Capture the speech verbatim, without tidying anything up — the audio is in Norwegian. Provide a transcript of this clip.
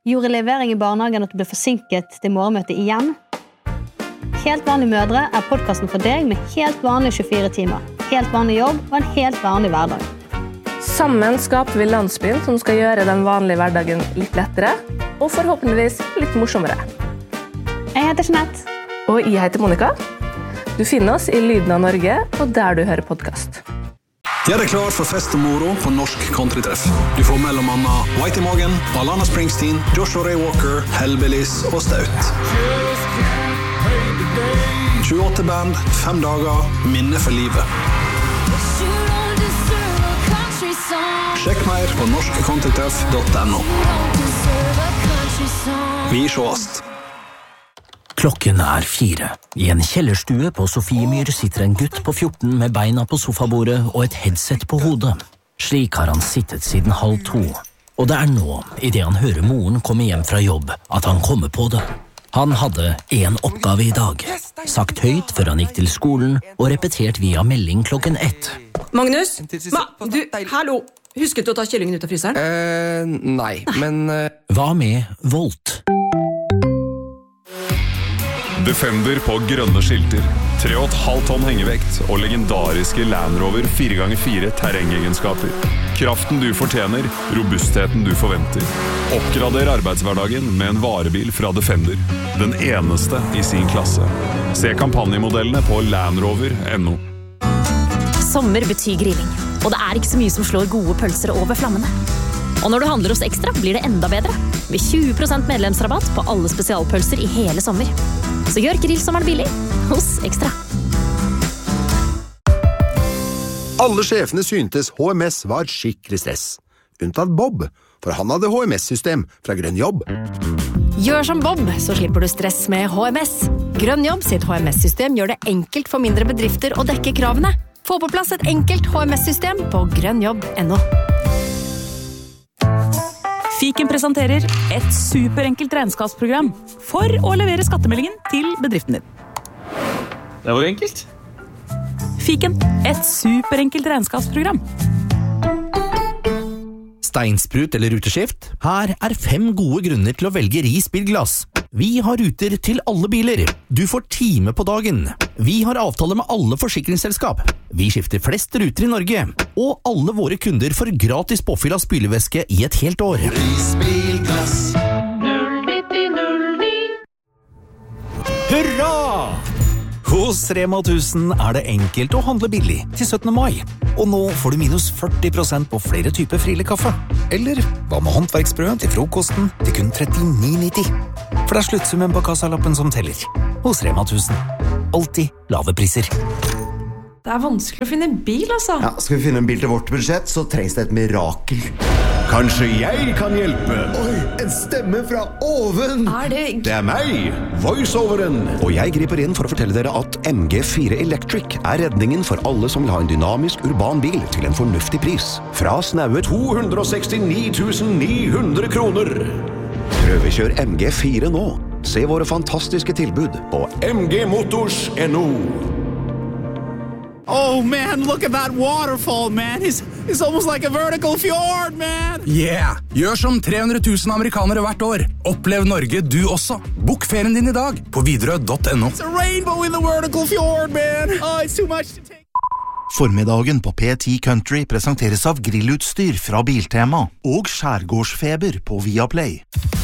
Gjorde levering i barnehagen at du ble forsinket til morgenmøtet igjen? Helt vanlige mødre er podcasten for deg med helt vanlige tjuefire timer, helt vanlig jobb og en helt vanlig hverdag. Sammen skaper vi landsbyen som skal gjøre den vanlige hverdagen litt lettere, og forhåpentligvis litt morsommere. Jeg heter Jeanette. Og jeg heter Monica. Du finner oss i Lyden av Norge, og der du hører podcast. Gjør deg klar for fest og moro på Norsk Countrytreff. Du får mellom annet White i Magen, Alana Springsteen, Joshua Ray Walker, Hellbillies og Staut. tjueåtte band, fem dager, minne for livet. Sjekk mer på norsk countrytreff punktum no. Vi sjåast. Klokken er fire. I en kjellerstue på Sofiemyr sitter en gutt på fjorten med beina på sofabordet og et headset på hodet. Slik har han sittet siden halv to. Og det er nå, i det han hører moren komme hjem fra jobb, at han kommer på det. Han hadde en oppgave i dag. Sagt høyt før han gikk til skolen, og repetert via melding klokken ett. Magnus? Ma, du, hallo! Husket du å ta kyllingen ut av fryseren? Eh, nei, men... Uh... Hva med Volt? Defender på grønne skilter, tre og et halvt tonn hengevekt og legendariske Land Rover fire ganger fire terrengegenskaper. Kraften du fortjener, robustheten du forventer. Oppgrader arbeidshverdagen med en varebil fra Defender. Den eneste i sin klasse. Se kampanjemodellene på landrover punktum no. Sommer betyr grilling, og det er ikke så mye som slår gode pølser over flammene. Og når du handler hos Ekstra, blir det enda bedre. Med tjue prosent medlemsrabatt på alle spesialpølser i hele sommer. Så gjør grillsommeren billig hos Ekstra. Alle sjefene syntes H M S var skikkelig stress. Unntatt Bob, for han hadde H M S-system fra Grønn Jobb. Gjør som Bob, så slipper du stress med H M S. Grønn Jobb sitt H M S-system gjør det enkelt for mindre bedrifter å dekke kravene. Få på plass et enkelt H M S-system på grønnjobb punktum no. Fiken presenterer et superenkelt regnskapsprogram for å levere skattemeldingen til bedriften din. Det var enkelt. Fiken, et superenkelt regnskapsprogram. Steinsprut eller ruteskift? Her er fem gode grunner til å velge Ris bilglass. Vi har ruter til alle biler. Du får time på dagen. Vi har avtale med alle forsikringsselskap. Vi skifter flest ruter i Norge. Og alle våre kunder får gratis påfyll av spylevæske i et helt år. Ris bilglass. null ni null ni. Hurra! Hos Rema tusen er det enkelt å handle billig til syttende mai. Og nå får du minus førti prosent på flere typer Friele kaffe. Eller hva med håndverksbrød til frokosten til kun trettini nitti? For det er sluttsummen på kassalappen som teller. Hos Rema tusen. Alltid lave priser. Det er vanskelig å finne en bil, altså. Ja, skal vi finne en bil til vårt budsjett, så trengs det et mirakel. Kanskje jeg kan hjelpe? Oi, en stemme fra oven! Er det... Det er meg, voiceoveren. Og jeg griper inn for å fortelle dere at M G fire Electric er redningen for alle som vil ha en dynamisk urban bil til en fornuftig pris. Fra snaue to hundre sekstini tusen ni hundre kroner. Prøvekjør M G fire nå. Se våre fantastiske tilbud på m g motors punktum no. Oh man, look at that waterfall, man. It's, it's almost like a vertical fjord, man. Yeah, gjør som tre hundre tusen amerikanere hvert år. Opplev Norge du også. Bok ferien din i dag på widerøe punktum no. It's a rainbow in the vertical fjord, man. Oh, it's too much to take. Formiddagen på P ti Country presenteres av grillutstyr fra Biltema og skjærgårdsfeber på Viaplay.